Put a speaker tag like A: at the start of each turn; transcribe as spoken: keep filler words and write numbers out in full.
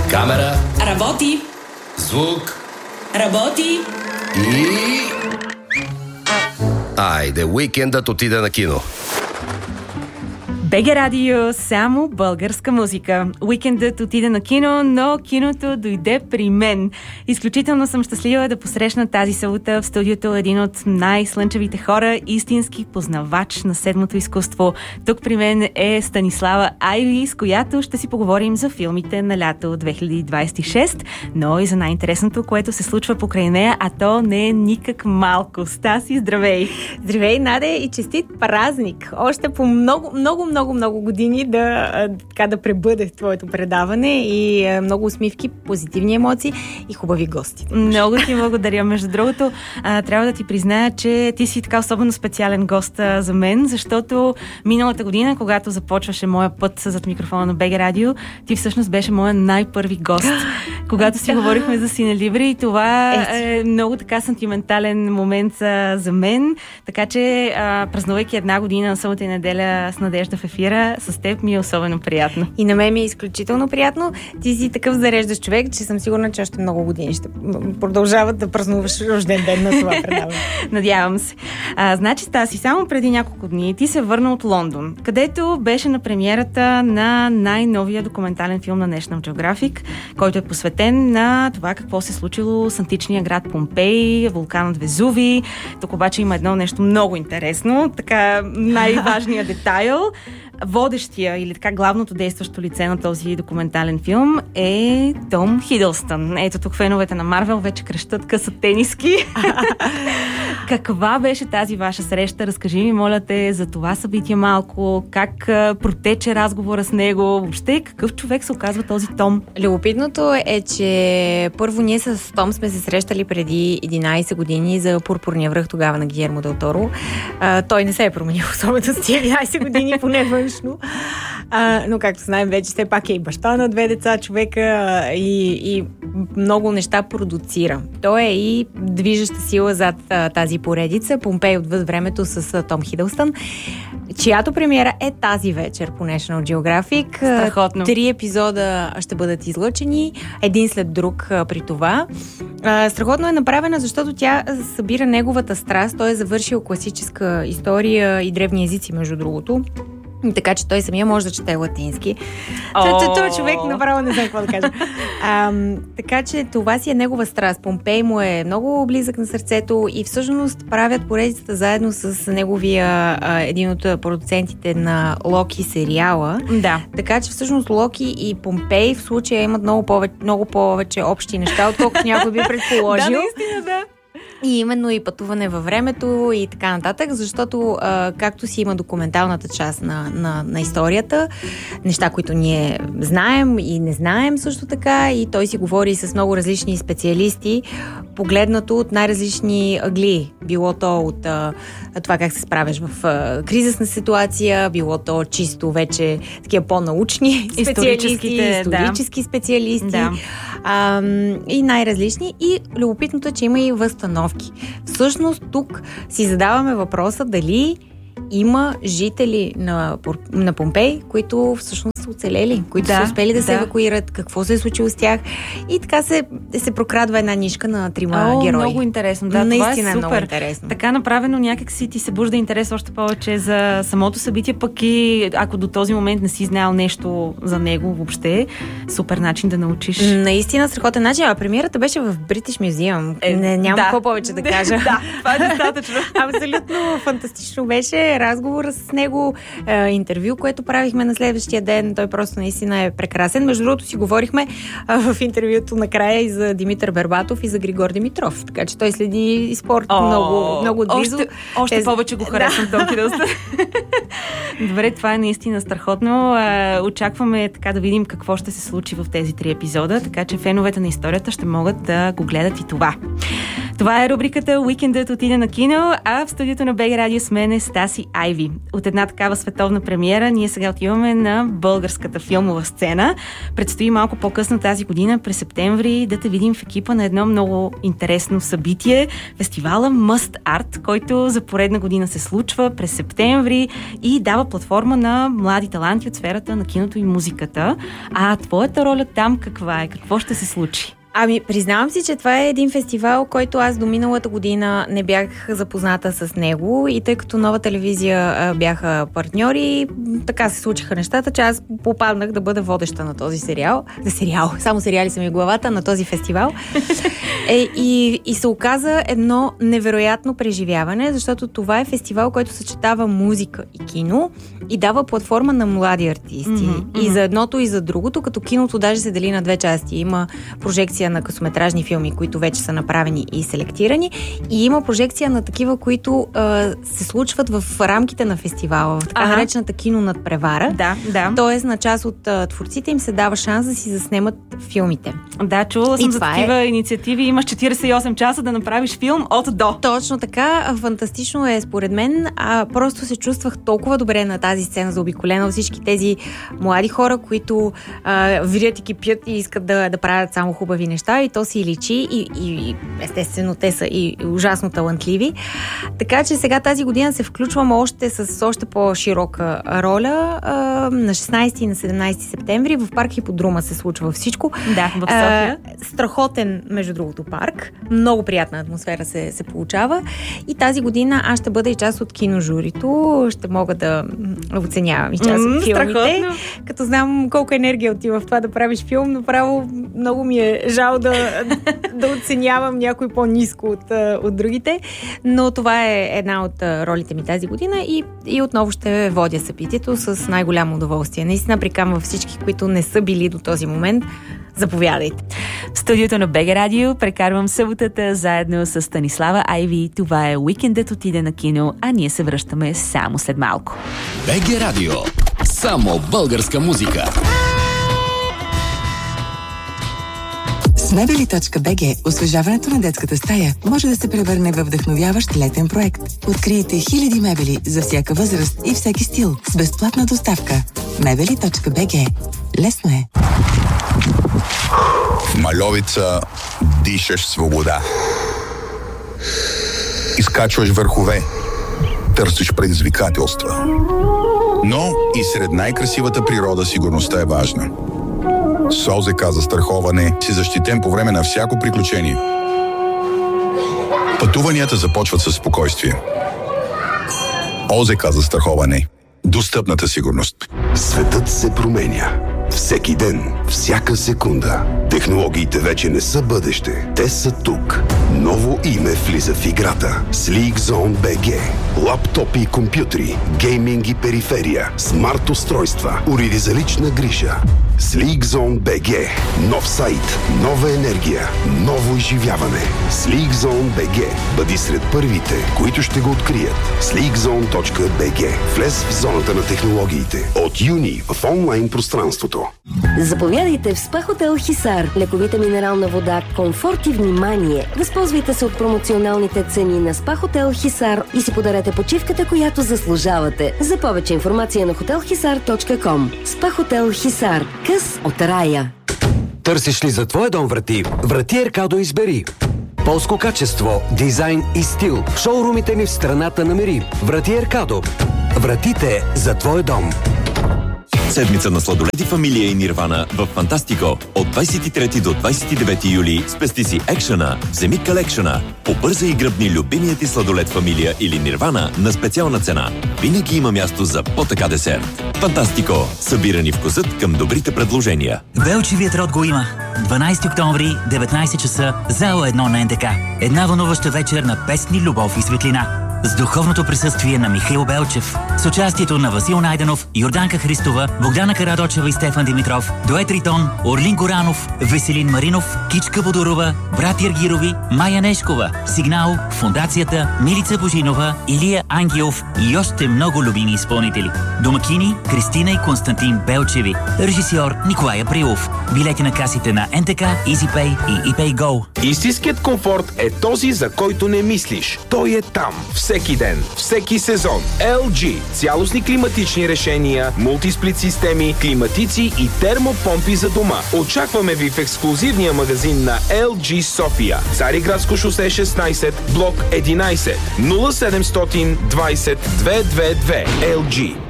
A: Камера.
B: Работи.
A: Звук.
B: Работи.
A: И... Айде, уикендът отида на кино.
C: БГ Радио, само българска музика. Уикендът отида на кино, но киното дойде при мен. Изключително съм щастлива да посрещна тази събота в студиото един от най-слънчевите хора, истински познавач на седмото изкуство. Тук при мен е Станислава Айви, с която ще си поговорим за филмите на лято две хиляди двадесет и шеста, но и за най-интересното, което се случва покрай нея, а то не е никак малко. Стаси, здравей!
D: Здравей, Наде, и честит празник! Още по много, много, много, много години да, така, да пребъде твоето предаване и много усмивки, позитивни емоции и хубави гости.
C: Много ти благодаря. Между другото, а, трябва да ти призная, че ти си така особено специален гост а, за мен, защото миналата година, когато започваше моя път зад микрофона на БГ Радио, ти всъщност беше моя най-първи гост. Когато си говорихме за Синелибри, и това е много така сантиментален момент за, за мен. Така че, а, празнувайки една година на събота и неделя с Надежда в ефира, с теб ми е особено приятно.
D: И на мен ми е изключително приятно. Ти си такъв зареждащ човек, че съм сигурна, че още много години ще продължават да празнуваш рожден ден на това предаване.
C: Надявам се. А, значи, Стаси, само преди няколко дни ти се върна от Лондон, където беше на премиерата на най-новия документален филм на National Geographic, който е посветен на това какво се случило с античния град Помпей, вулканът Везуви. Тук обаче има едно нещо много интересно, така най-важният детайл. Водещия или така главното действащо лице на този документален филм е Том Хидълстън. Ето тук феновете на Марвел вече крещат къса тениски. Каква беше тази ваша среща? Разкажи ми, моля те, за това събитие малко, как протече разговора с него, въобще какъв човек се оказва този Том?
D: Любопитното е, че първо ние с Том сме се срещали преди единадесет години за Пурпурния връх, тогава на Гиермо Дел Торо. А, той не се е променил особено с тези единадесет години, поне външно. А, но както знаем, вече все пак е и баща на две деца, човека и, и много неща продуцира. Той е и движеща сила зад а, тази поредица Помпей отвъд времето с а, Том Хидълстън, чиято премиера е тази вечер по National Geographic.
C: Страхотно.
D: Три епизода ще бъдат излъчени, един след друг а, при това. А, страхотно е направена, защото тя събира неговата страст. Той е завършил класическа история и древни езици, между другото. Така че той самия може да чете латински.
C: Oh.
D: Той човек направо не знам какво да кажа. А, така че това си е негова страст. Помпей му е много близък на сърцето и всъщност правят поредицата заедно с неговия а, един от продуцентите на Локи сериала.
C: Да.
D: Така че всъщност Локи и Помпей в случая имат много повече, много повече общи неща, отколкото някой би предположил.
C: Да, наистина, да.
D: И именно и пътуване във времето и така нататък, защото а, както си има документалната част на, на, на историята, неща, които ние знаем и не знаем също така, и той си говори с много различни специалисти, погледнато от най-различни ъгли. Било то от а, това как се справяш в а, кризисна ситуация, било то чисто вече такива по-научни специалисти, исторически
C: да.
D: специалисти
C: да.
D: а, и най-различни. И любопитното е, че има и възстановки. Всъщност тук си задаваме въпроса дали има жители на, на Помпей, които всъщност са оцелели, които
C: да,
D: са успели да, да се евакуират, какво се е случило с тях. И така се, се прокрадва една нишка на трима
C: О,
D: герои.
C: Много интересно. Да,
D: наистина
C: това е супер.
D: Много интересно.
C: Така направено някак си ти се бужда интерес още повече за самото събитие, пък и ако до този момент не си знаел нещо за него въобще, супер начин да научиш.
D: Наистина страхотен начин. А премиерата беше в British Museum.
C: Е,
D: не, няма
C: да.
D: какво повече да кажа.
C: Да, това е достатъчно.
D: Абсолютно фантастично беше разговора с него, е, интервю, което правихме на следващия ден. Той просто наистина е прекрасен. Между другото си говорихме а, в интервюто накрая и за Димитър Бербатов и за Григор Димитров. Така че той следи спорт О, много, много отблизо.
C: Още, още Тези... повече го харесвам Том Хидълстън. Добре, това е наистина страхотно. Очакваме така да видим какво ще се случи в тези три епизода, така че феновете на историята ще могат да го гледат и това. Това е рубриката Уикендът отиде на кино, а в студиото на БГ Радио с мен е Стаси Айви. От една такава световна премиера ние сега отиваме на българската филмова сцена. Предстои малко по-късно тази година, през септември, да те видим в екипа на едно много интересно събитие. Фестивала Must Art, който за поредна година се случва през септември и дава платформа на млади таланти от сферата на киното и музиката. А твоята роля там каква е? Какво ще се случи?
D: Ами, признавам си, че това е един фестивал, който аз до миналата година не бях запозната с него и тъй като Нова телевизия а, бяха партньори, така се случиха нещата, че аз попаднах да бъда водеща на този сериал. За сериал, само сериали са ми в главата, на този фестивал. Е, и, и се оказа едно невероятно преживяване, защото това е фестивал, който съчетава музика и кино и дава платформа на млади артисти. Mm-hmm, и за едното и за другото, като киното даже се дели на две части. Има прожекция на късометражни филми, които вече са направени и селектирани, и има прожекция на такива, които а, се случват в рамките на фестивала, в така ага. наречената кинонадпревара.
C: Да, да. Тоест
D: на част от а, творците им се дава шанс да си заснемат филмите.
C: Да, чувала съм за такива е... инициативи. Имаш четирийсет и осем часа да направиш филм от до.
D: Точно така. Фантастично е според мен. А, просто се чувствах толкова добре на тази сцена, заобиколена всички тези млади хора, които а, вирят и кипят и искат да, да правят само хубави неща, и то си личи, и, и естествено те са и, и ужасно талантливи. Така че сега тази година се включвам още с още по-широка роля. А, на шестнайсети и на седемнайсети септември в парк Хиподрума се случва всичко.
C: Да, в София.
D: А, страхотен, между другото, парк. Много приятна атмосфера се, се получава. И тази година аз ще бъда и част от киножурито. Ще мога да оценявам и част mm, от филмите. Страхотно. Като знам колко енергия отива в това да правиш филм, направо много ми е жал да, да оценявам някой по-ниско от, от другите, но това е една от ролите ми тази година и, и отново ще водя събитието с най-голямо удоволствие. Наистина приканвам всички, които не са били до този момент, заповядайте.
C: В студиото на БГ Радио прекарвам съботата заедно с Станислава Айви. Това е Уикендът отиде на кино, а ние се връщаме само след малко.
E: БГ Радио. Само българска музика.
F: С мебели точка би джи освежаването на детската стая може да се превърне във вдъхновяващ летен проект. Открийте хиляди мебели за всяка възраст и всеки стил с безплатна доставка. мебели точка би джи. Лесно е.
G: В Мальовица дишаш свобода. Изкачваш върхове. Търсиш предизвикателства. Но и сред най-красивата природа сигурността е важна. С ОЗК застраховане си защитен по време на всяко приключение. Пътуванията започват със спокойствие. ОЗК застраховане. Достъпната сигурност.
H: Светът се променя. Всеки ден, всяка секунда. Технологиите вече не са бъдеще. Те са тук. Ново име влиза в играта. SleekZone би джи. Лаптопи и компютри, гейминг и периферия, смарт устройства, уреди за лична грижа. SleekZone би джи. Нов сайт, нова енергия, ново изживяване. SleekZone би джи. Бъди сред първите, които ще го открият. sleekzone точка би джи. Влез в зоната на технологиите. От юни в онлайн пространството.
I: Заповядайте в СПА Хотел Хисар. Лековита минерална вода, комфорт и внимание. Възползвайте се от промоционалните цени на СПА Хотел Хисар и си подарете почивката, която заслужавате. За повече информация на хотел хисар точка ком. СПА Хотел Хисар. Къс от рая.
J: Търсиш ли за твоя дом врати? Врати Еркадо избери. Полско качество, дизайн и стил. В шоурумите ни в страната намери. Врати Еркадо. Вратите за твой дом.
K: Седмица на сладоледи Фамилия и Нирвана в Фантастико. От двайсет и трети до двайсет и девети юли спести си екшъна, вземи колекшъна. Побързай и гръбни любимият ти сладолед Фамилия или Нирвана на специална цена. Винаги има място за по-така десерт. Фантастико. Събирани вкусът към добрите предложения.
L: Велчевият род го има. дванайсети октомври, деветнайсет часа, зала едно на НДК. Една вълнуваща вечер на песни, любов и светлина. с духовното присъствие на Михаил Белчев. С участието на Васил Найденов, Йорданка Христова, Богдана Карадочева и Стефан Димитров, Дует Ритон, Орлин Горанов, Веселин Маринов, Кичка Бодорова, брат Ергирови, Майя Нешкова, Сигнал, Фондацията, Милица Божинова, Илия Ангелов и още много любими изпълнители. Домакини Кристина и Константин Белчеви. Режисьор Николай Априлов. Билети на касите на ен те ка, EasyPay и ePayGo.
M: Истинският комфорт е този, за който не мислиш. Той е там. Всеки ден, всеки сезон. ел джи. Цялостни климатични решения, мултисплит системи, климатици и термопомпи за дома. Очакваме ви в ексклузивния магазин на ел джи София. Цариградско шосе шестнайсет, блок единайсет, нула седемстотин двайсет двеста двадесет и две. ел джи.